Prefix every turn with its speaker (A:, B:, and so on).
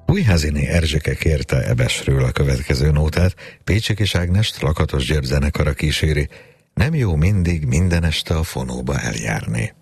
A: Újháziné Erzsike kérte Ebesről a következő nótát, Pécsik és Ágnest Lakatos György zenekara kíséri. Nem jó mindig minden este a fonóba eljárni.